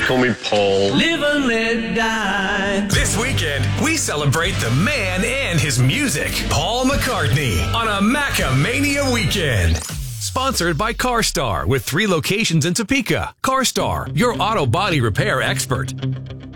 call me Paul. Live and let die. This weekend, we celebrate the man and his music. Paul McCartney on a Macamania weekend. Sponsored by CarStar with 3 locations in Topeka. CarStar, your auto body repair expert.